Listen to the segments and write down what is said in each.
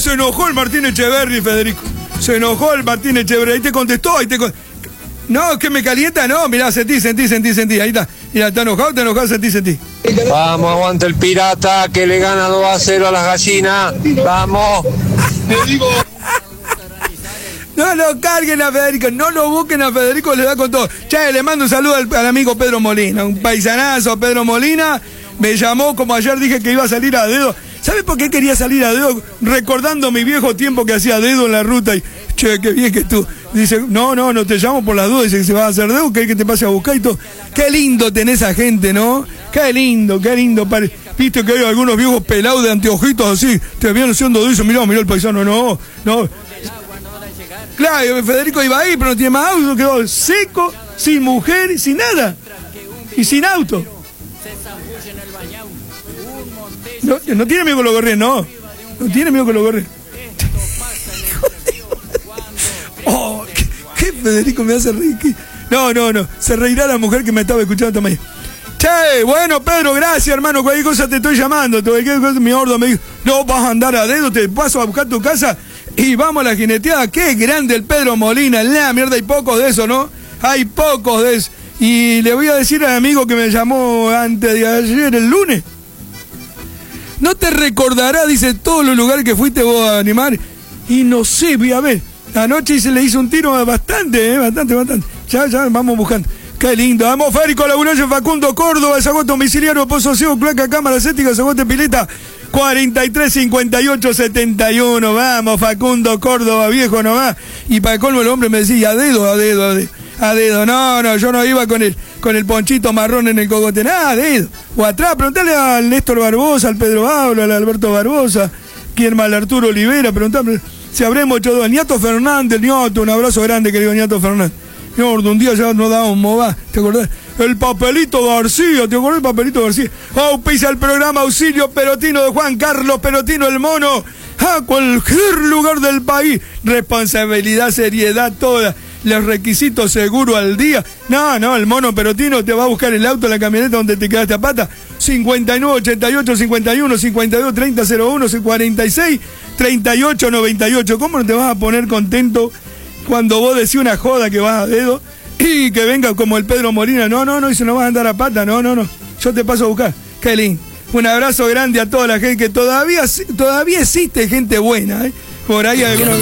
se enojó el Martín Echeverri, Federico. Se enojó el Martín Echeverri. Ahí te contestó, No, que me calienta, no. Mirá, sentí. Ahí está. Mirá, está enojado, sentí. Vamos, aguanta el Pirata, que le gana 2-0 a las gallinas. Vamos. Te digo... No lo carguen a Federico, no lo busquen a Federico, le da con todo. Che, le mando un saludo al amigo Pedro Molina, un paisanazo, Pedro Molina. Me llamó, como ayer dije que iba a salir a dedo. ¿Sabe por qué quería salir a dedo? Recordando mi viejo tiempo que hacía dedo en la ruta. Y, che, qué bien que tú. Dice, no te llamo por las dudas. Dice que se va a hacer dedo, que te pase a buscar y todo. Qué lindo tenés a gente, ¿no? Qué lindo. Viste que hay algunos viejos pelados de anteojitos así. Te vienen haciendo dedo y dicen, mirá el paisano, no. Claro, Federico iba ahí, pero no tiene más auto, quedó seco, sin mujer, sin nada. Y sin auto. No tiene miedo que lo corren, no. No tiene miedo que lo corren. Oh, ¿qué Federico me hace reír? No. Se reirá la mujer que me estaba escuchando esta mañana. Che, bueno, Pedro, gracias, hermano. Cualquier cosa te estoy llamando. Cualquier cosa, mi ordo me dijo, no vas a andar a dedo, te paso a buscar tu casa. Y vamos a la jineteada. Qué grande el Pedro Molina. La mierda, hay pocos de eso, ¿no? Hay pocos de eso. Y le voy a decir al amigo que me llamó antes de ayer, el lunes. No te recordará, dice, todos los lugares que fuiste vos a animar. Y no sé, voy a ver. Anoche se le hizo un tiro bastante. Ya, vamos buscando. Qué lindo. Vamos, Férico, Lagunayo, Facundo, Córdoba, Zagote Domiciliario, Pozo Ciego, Cloaca, Cámara Cética, Zagote Pileta. 43 58 71. Vamos, Facundo, Córdoba, viejo nomás. Y para colmo el hombre me decía, a dedo. No, yo no iba con el ponchito marrón en el cogote, nada, a dedo. O atrás, preguntale al Néstor Barbosa, al Pedro Pablo, al Alberto Barbosa, quién más, al Arturo Olivera, preguntale si habremos hecho dos. El Ñato Fernández, un abrazo grande, querido Ñato Fernández. Un día ya nos dábamos mová, ¿te acordás? El Papelito García, ¿te acordás del Papelito García? Auspicia el programa Auxilio Perotino de Juan Carlos Perotino el Mono. A cualquier lugar del país. Responsabilidad, seriedad, toda. Los requisitos seguro al día. No, el Mono Perotino te va a buscar el auto, la camioneta donde te quedaste a pata. 59 88 51 52 30 01 46 38 98. ¿Cómo no te vas a poner contento cuando vos decís una joda que vas a dedo y que venga como el Pedro Molina? No, y se nos vas a andar a pata, no. Yo te paso a buscar. Qué lindo. Un abrazo grande a toda la gente que todavía existe gente buena, ¿eh? Por ahí algunos...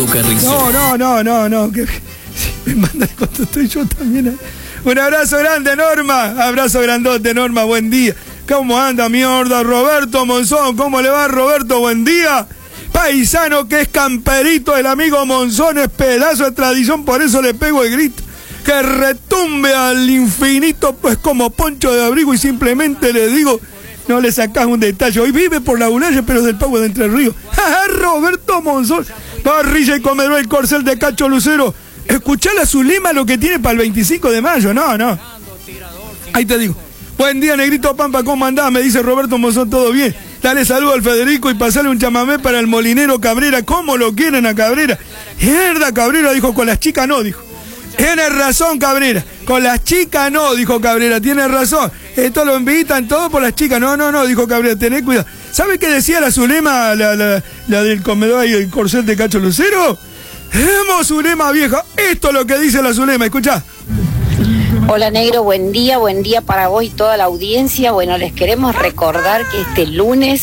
No. Que me manda cuando estoy yo también, ¿eh? Un abrazo grande, Norma. Abrazo grandote, Norma. Buen día. ¿Cómo anda, mi horda? Roberto Monzón. ¿Cómo le va, Roberto? Buen día. Paisano que es camperito, el amigo Monzón es pedazo de tradición, por eso le pego el grito. Que retumbe al infinito, pues como poncho de abrigo, y simplemente le digo, no le sacás un detalle. Hoy vive por la Lagunayo, pero es del Pago de Entre Ríos. Roberto Monzón. Parrilla y comedor El Corcel de Cacho Lucero. Escuchale a Zulema lo que tiene para el 25 de mayo. No. Ahí te digo. Buen día, Negrito Pampa, ¿cómo andás? Me dice Roberto Monzón, ¿todo bien? Dale saludo al Federico y pasale un chamamé para el molinero Cabrera. ¿Cómo lo quieren a Cabrera? Mierda, Cabrera, dijo, con las chicas no, dijo. Tienes razón, Cabrera. Con las chicas no, dijo Cabrera, tienes razón. Esto lo invitan todo por las chicas. No, dijo Cabrera, tenés cuidado. ¿Sabe qué decía la Zulema, la del comedor y el Corcel de Cacho Lucero? Zulema vieja, esto es lo que dice la Zulema, escuchá. Hola, Negro, buen día para vos y toda la audiencia. Bueno, les queremos recordar que este lunes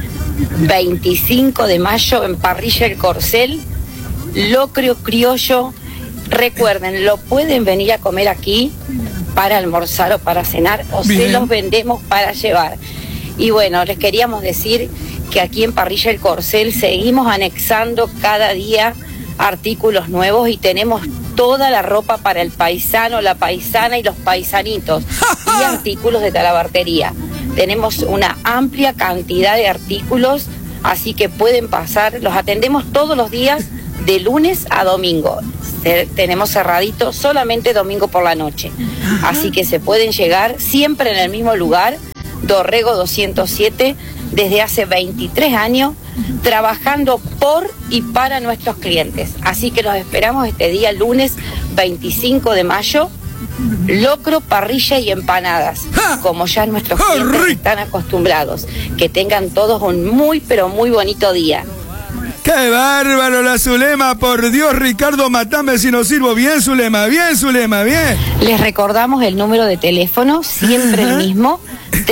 25 de mayo en Parrilla El Corcel, locrio criollo. Recuerden, lo pueden venir a comer aquí para almorzar o para cenar, o se los vendemos para llevar. Y bueno, les queríamos decir que aquí en Parrilla El Corcel seguimos anexando cada día artículos nuevos y tenemos toda la ropa para el paisano, la paisana y los paisanitos y artículos de talabartería. Tenemos una amplia cantidad de artículos, así que pueden pasar, los atendemos todos los días de lunes a domingo. Tenemos cerradito solamente domingo por la noche, así que se pueden llegar siempre en el mismo lugar, Dorrego 207, desde hace 23 años, trabajando por y para nuestros clientes. Así que los esperamos este día, lunes 25 de mayo, locro, parrilla y empanadas, como ya nuestros clientes están acostumbrados. Que tengan todos un muy, pero muy bonito día. ¡Qué bárbaro la Zulema! Por Dios, Ricardo, matame si no sirvo. Bien, Zulema, bien. Les recordamos el número de teléfono, siempre el mismo,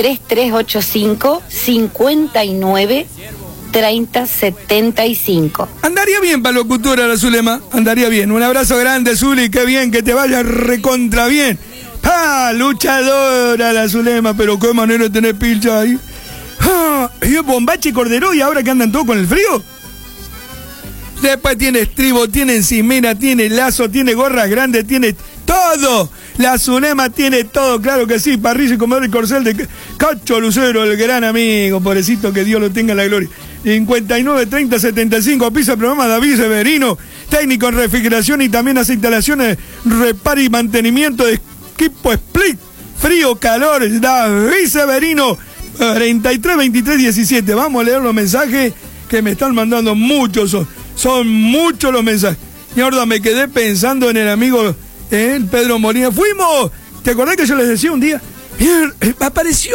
3385-59-3075. Andaría bien para locutora la Zulema, andaría bien. Un abrazo grande, Zuli, qué bien, que te vaya recontra bien. ¡Ah! Luchadora la Zulema, pero qué manera de tener pilcha ahí. ¡Ah! Y es bombache y cordero, y ahora que andan todos con el frío. Después tiene estribo, tiene encimera, tiene lazo, tiene gorras grandes, tiene todo. La Zulema tiene todo, claro que sí. Parrilla y comedor y corcel de Cacho Lucero, el gran amigo, pobrecito, que Dios lo tenga en la gloria. 59-30-75, piso el programa David Severino, técnico en refrigeración y también hace instalaciones, reparo y mantenimiento de equipo Split, frío, calor. David Severino, 33-23-17. Vamos a leer los mensajes que me están mandando muchos. Son muchos los mensajes. Mierda, me quedé pensando en el amigo Pedro Molina. Fuimos, ¿te acordás que yo les decía un día? Mierda, apareció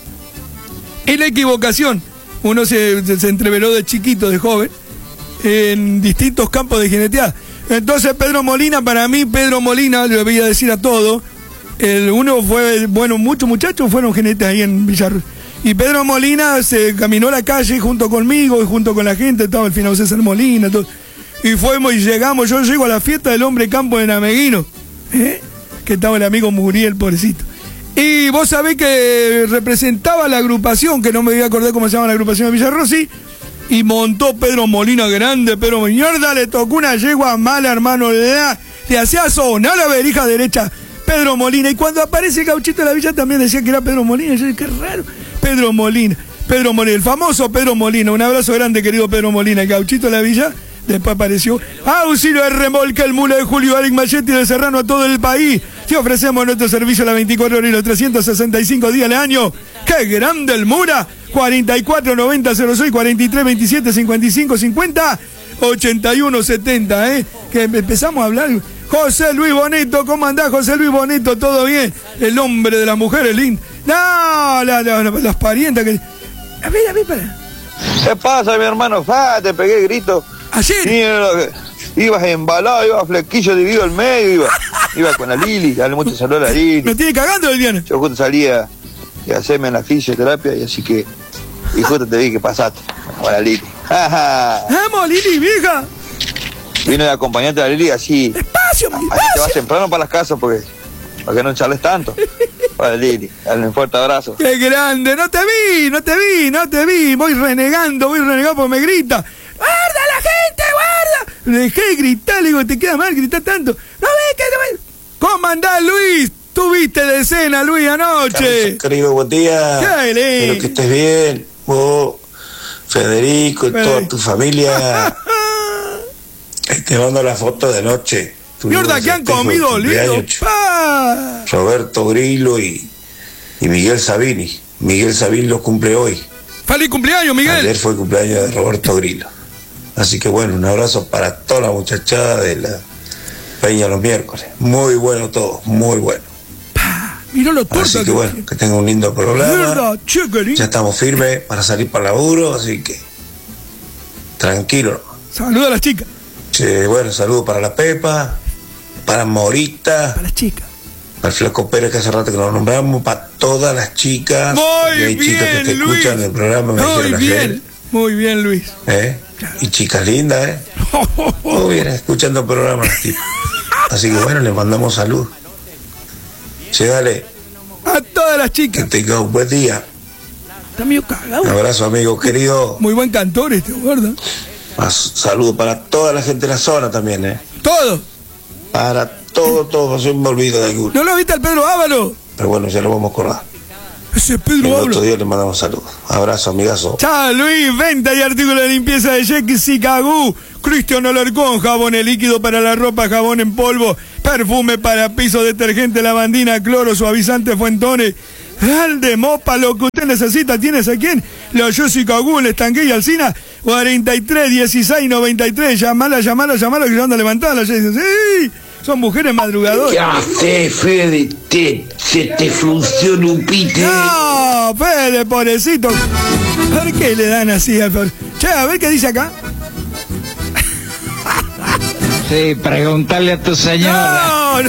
en la equivocación. Uno se entreveró de chiquito, de joven, en distintos campos de jineteada. Entonces Pedro Molina, para mí, Pedro Molina, le voy a decir a todos, uno fue, bueno, muchos muchachos fueron jinetes ahí en Villarro. Y Pedro Molina se caminó a la calle junto conmigo y junto con la gente, estaba el final César Molina, todo. Y fuimos y llegamos, yo llego a la fiesta del hombre campo de Nameguino, que estaba el amigo Muriel, pobrecito. Y vos sabés que representaba la agrupación, que no me voy a acordar cómo se llama la agrupación de Villarrossi, y montó Pedro Molina grande, pero mierda, le tocó una yegua mala, hermano, le hacía sonar la verija derecha Pedro Molina, y cuando aparece el Gauchito de la Villa también decía que era Pedro Molina. Yo dije, qué raro. Pedro Molina, el famoso Pedro Molina. Un abrazo grande, querido Pedro Molina. El Gauchito de la Villa, después apareció auxilio de remolque, el mula de Julio Aric Machetti de Serrano a todo el país. Te ofrecemos nuestro servicio a las 24 horas y los 365 días del año. ¡Qué grande el Mura! 44 90 06 43 27 55 50 81 70, que empezamos a hablar. José Luis Bonito, ¿cómo andás, José Luis Bonito? ¿Todo bien? El hombre de las mujeres, lindo. No, las parientas que... A ver, para. ¿Qué pasa, mi hermano? Te pegué grito. ¿Ayer? Mira, ibas embalado, ibas flequillo dividido al medio, iba con la Lili, dale mucho saludo a la Lili. Me tiene cagando el Diana. Yo justo salía y hacerme en la fisioterapia y así que... Y justo te vi que pasaste con la Lili. ¡Vamos, Lili, vieja! Vino de acompañante a la Lili así... ¡Despacio, así te vas temprano para las casas para que no charles tanto. Para Lili, dale un fuerte abrazo. ¡Qué grande! No te vi. Voy renegando porque me grita. ¡Guarda la gente, guarda! Le dejé de gritar, le digo, te queda mal gritar tanto. ¿No ves que te... ¿Cómo andás, Luis? Tuviste de cena, Luis, anoche. Querido, buen día. Espero que estés bien. Vos, Federico y toda tu familia. Te mando la foto de noche. Mierda, que han comido lindo. Roberto Grillo y Miguel Sabini. Miguel Sabini lo cumple hoy. ¡Feliz cumpleaños, Miguel! Ayer fue el cumpleaños de Roberto Grillo. Así que bueno, un abrazo para toda la muchachada de la Peña los miércoles. Muy bueno todo, muy bueno. Mirá lo torta. Así que bueno, que tenga un lindo programa. Ya estamos firmes para salir para el laburo, así que tranquilo. Saludos a las chicas. Bueno, saludos para la Pepa, para Morita, para las chicas, para el Flaco Pérez, que hace rato que nos nombramos, para todas las chicas. Muy hay bien, chicas que te Luis. Escuchan el programa, muy bien, Luis. Y chicas lindas, muy bien, escuchando el programa. Así que bueno, les mandamos salud. Dale. A todas las chicas. Que tenga un buen día. Está medio cagado. Un abrazo, amigo querido. Muy buen cantor este, ¿verdad? Saludos para toda la gente de la zona también, ¿Todo? Para todo, yo me olvido de alguno. ¿No lo viste al Pedro Ávalo? Pero bueno, ya lo vamos a acordar. Ese Pedro Ávalo. El Ávalo. otro día le mandamos saludos. Abrazo, amigazo. Chao, Luis. Venta y artículos de limpieza de Jessica Gu. Cristian Alarcón, jabones líquido para la ropa, jabón en polvo, perfume para piso, detergente, lavandina, cloro, suavizante, fuentones. Alde Mopa, lo que usted necesita, ¿tienes a quién? La Jessica Gu, el estanque y Alcina, 43 16 93. Llamala, que ya anda levantada la Jessica. Sí, son mujeres madrugadoras. ¿Qué haces, Fede? Se te funciona un pite. No, Fede, pobrecito. ¿Por qué le dan así al pobre? Che, a ver qué dice acá. Sí, preguntarle a tu señora. No.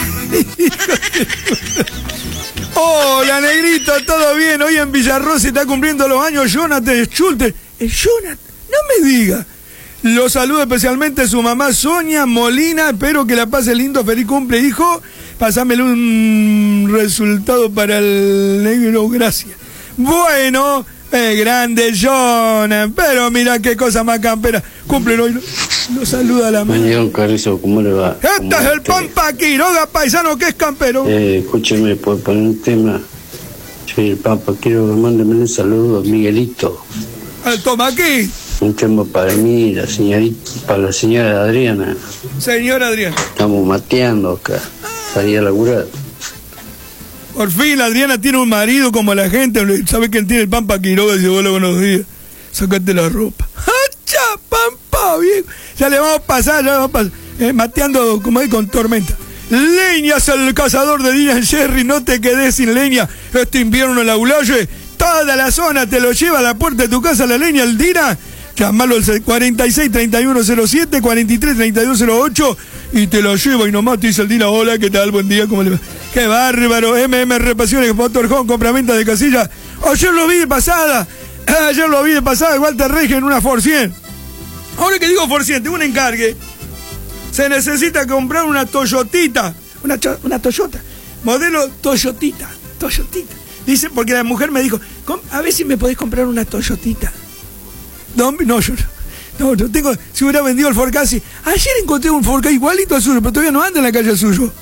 Hola, negrito, ¿todo bien? Hoy en Villarrosa está cumpliendo los años Jonathan Schulte. Jonathan, no me diga. Lo saludo especialmente su mamá Sonia Molina. Espero que la pase lindo. Feliz cumple, hijo. Pásamele un resultado para el negro, gracias. Bueno, grande Jonathan. Pero mira qué cosa más campera. Cumple hoy. Lo saluda la mamá. Mañón Carrizo, ¿cómo le va? Este es el Pampa Quiroga, paisano, que es campero. Escúcheme, ¿puedo poner un tema? Soy el Pampa Quiroga, mándeme un saludo a Miguelito. Toma aquí. Un tema para mí, para la señora Adriana. Señora Adriana. Estamos mateando acá. Salí a laburar. Por fin, Adriana tiene un marido como la gente. ¿Sabe quién tiene el Pampa Quiroga? Dice, hola, buenos días. Sácate la ropa. ¡Hacha, Pampa, viejo! Ya le vamos a pasar, mateando como ahí con tormenta. Leñas, el cazador de Dylan Jerry. No te quedes sin leña este invierno en la Ulaye. Toda la zona te lo lleva a la puerta de tu casa la leña, el Dira. Llamalo al 46-3107, 43-3208 y te lo llevo y nomás te dice el Dira, hola, ¿qué tal? Buen día, ¿cómo le va? ¡Qué bárbaro! Reparaciones, Motorhome, compraventa de casilla. Ayer lo vi de pasada, Walter Reyes en una Ford 100. Ahora que digo Ford 100, tengo un encargue. Se necesita comprar una Toyotita, una Toyota, modelo Toyotita. Dice, porque la mujer me dijo, a ver si me podés comprar una Toyotita. No, yo tengo, si hubiera vendido el Ford Casi. Ayer encontré un Ford Casi igualito al suyo, pero todavía no anda en la calle al suyo.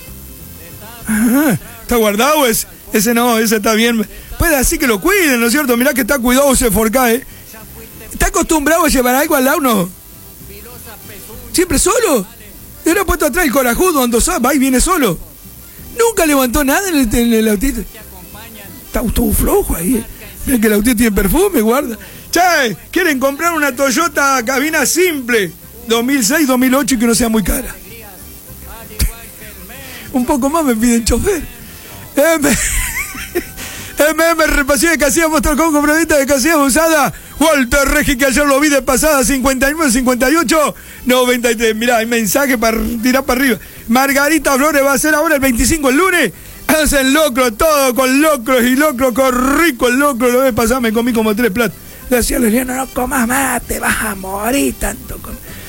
¿Está guardado ese? Ese no, ese está bien. Puede así que lo cuiden, ¿no es cierto? Mirá que está cuidado ese Ford Casi. ¿Está acostumbrado a llevar algo al lado, no? ¿Siempre solo? Yo lo he puesto atrás el corajudo, cuando va y viene solo. Nunca levantó nada en el autito. Está todo flojo ahí. Mira que el autito tiene perfume, guarda. Che, quieren comprar una Toyota cabina simple 2006, 2008 y que no sea muy cara. Un poco más me piden chofer. Repasión de casillas, Motorhome, compraventa de casillas usada. Walter Regi, que ayer lo vi de pasada, 59, 58, 93. Mirá, hay mensaje para tirar para arriba. Margarita Flores va a ser ahora el 25, el lunes. Hacen locro, todo con locros y locro, con rico el locro. Lo ves pasar, me comí como 3 platos. Decía Liliana, no comas más, te vas a morir tanto.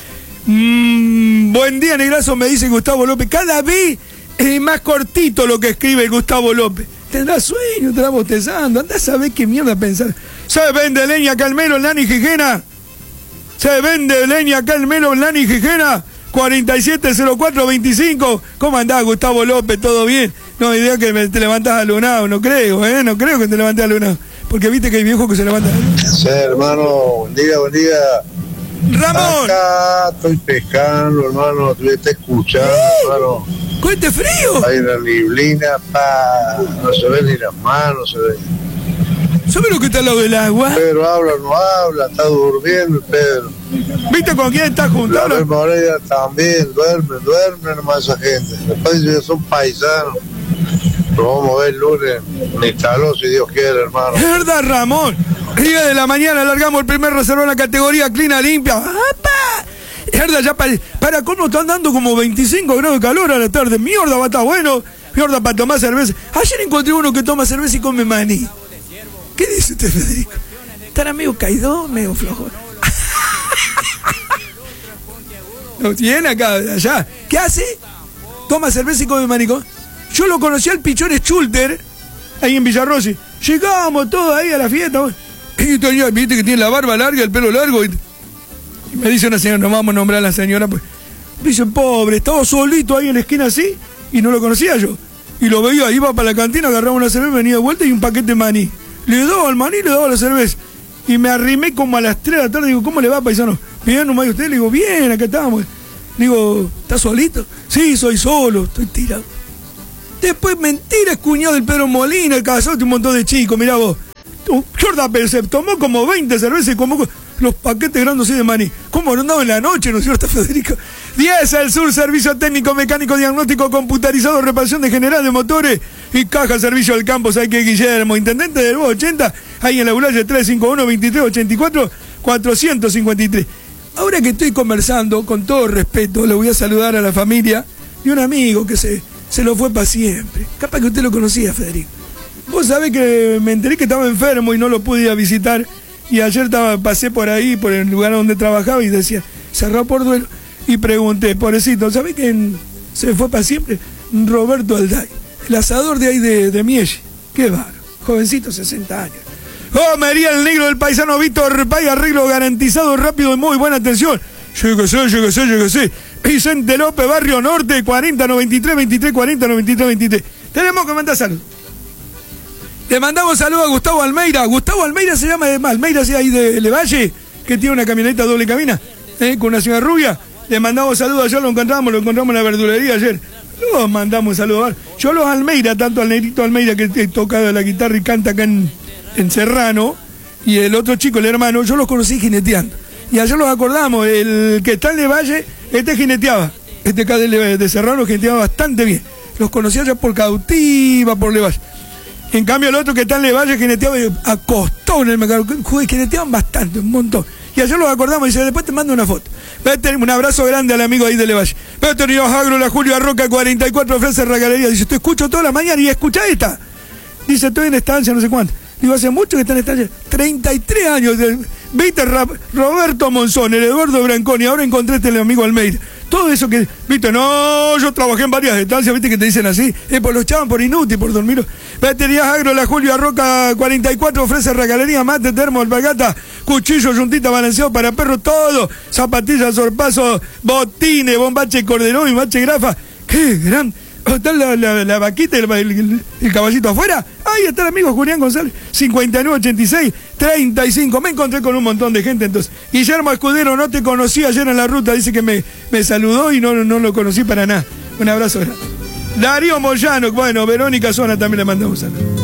Buen día, negrazo, me dice Gustavo López. Cada vez es más cortito lo que escribe Gustavo López. Tendrá sueño, estará bostezando. Andá a saber qué mierda pensar. Se vende leña Calmero, Lani Gijena. 470425. ¿Cómo andás, Gustavo López? ¿Todo bien? No, idea que te levantás alunado. No creo, No creo que te levantes alunado. Porque viste que hay viejos que se levantan alunado. Sí, hermano. Buen día. Ramón. Acá estoy pescando, hermano. Te estoy escuchando, hermano. ¿Con este frío? Hay una neblina, no se ven ni las manos, se ven. ¿Sabes lo que está al lado del agua? Pedro no habla, está durmiendo Pedro. ¿Viste con quién está junto? La Moreira también, duerme nomás esa gente. Después ya son paisanos. Lo vamos a ver el lunes, ni calor si Dios quiere, hermano. Es verdad, Ramón. 10 de la mañana alargamos el primer reservado en la categoría Clina Limpia. ¡Apa! Es verdad, ya para cómo están dando como 25 grados de calor a la tarde. Mierda, va a estar bueno. Mierda, para tomar cerveza. Ayer encontré uno que toma cerveza y come maní. ¿Qué dice usted, Federico? ¿Estará medio caído, medio flojo? Lo tiene acá, allá. ¿Qué hace? Toma cerveza y come maní. Yo lo conocí al Pichón Schulter, ahí en Villarrosi. Llegamos todos ahí a la fiesta. Y tenía, viste que tiene la barba larga, el pelo largo. Y me dice una señora, no vamos a nombrar a la señora. Pues. Dice, pobre, estaba solito ahí en la esquina así, y no lo conocía yo. Y lo veía, iba para la cantina, agarraba una cerveza, venía de vuelta y un paquete de maní. Le daba al maní, le daba la cerveza. Y me arrimé como a las 3 de la tarde, digo, ¿cómo le va, paisano? Bien, nomás, y usted, le digo, bien, acá estamos. Le digo, ¿estás solito? Sí, soy solo, estoy tirado. Después, mentiras, cuñado del Pedro Molina, el casaste un montón de chicos, mirá vos. Jordan, pero se tomó como 20 cervezas y como los paquetes grandes así de maní. ¿Cómo no andaba en la noche, no es cierto, Federico? 10 al sur, servicio técnico, mecánico, diagnóstico, computarizado, reparación de general de motores y caja, servicio al campo. ¿Sabe qué, Guillermo? Intendente del 80, ahí en la Ulaye 351-2384-453. ahora que estoy conversando, con todo respeto, le voy a saludar a la familia de un amigo que se lo fue para siempre. Capaz que usted lo conocía, Federico. Vos sabés que me enteré que estaba enfermo y no lo pude ir a visitar. Y ayer pasé por ahí, por el lugar donde trabajaba, y decía, cerrado por duelo. Y pregunté, pobrecito, ¿sabés quién se fue para siempre? Roberto Alday, el asador de ahí de Mielle. Qué bárbaro, jovencito, 60 años. Oh, María, el negro del paisano Víctor Pay, arreglo garantizado, rápido y muy buena atención. Yo que sé. Vicente López, Barrio Norte, 4093 23 40 93 23. Tenemos que mandar saludos. Le mandamos saludos a Gustavo Almeida. Gustavo Almeida se llama de Almeida, ahí de Levalle, que tiene una camioneta doble cabina, con una señora rubia. Le mandamos saludos, ayer lo encontramos en la verdulería ayer. Los mandamos saludos. Yo los Almeida, tanto al negrito Almeida que toca la guitarra y canta acá en Serrano, y el otro chico, el hermano, yo los conocí jineteando. Y ayer los acordamos, el que está en Levalle, jineteaba. Acá de Serrano jineteaba bastante bien. Los conocí allá por Cautiva, por Levalle. En cambio el otro que está en Levalle jineteaba y acostó en el mercado. Jineteaban bastante, un montón. Y ayer los acordamos y dice, después te mando una foto. Un abrazo grande al amigo ahí de Levalle. Beto Agro, la Julio Arroca, 44, Frase Regalería. Dice, te escucho toda la mañana y escucha esta. Dice, estoy en estancia, no sé cuánto. Digo, hace mucho que está en estancia. 33 años. Viste, Roberto Monzón, el Eduardo Branconi, ahora encontré el amigo Almeida. Todo eso que, viste, no, yo trabajé en varias estancias, viste que te dicen así, pues los echaban por inútil, por dormir. Baterías Agro, la Julio Arroca, 44, ofrece regalería, mate, termo, alpacata, cuchillo, yuntita, balanceado para perro, todo, zapatillas, sorpasos, botines, bombache, corderón y bache grafa. ¡Qué gran! ¿Está la vaquita y el caballito afuera? Ahí está el amigo Julián González, 5986 35. Me encontré con un montón de gente entonces. Guillermo Escudero, no te conocí ayer en la ruta, dice que me saludó y no lo conocí para nada. Un abrazo grande. Darío Moyano, bueno, Verónica Zona también le mandamos saludos.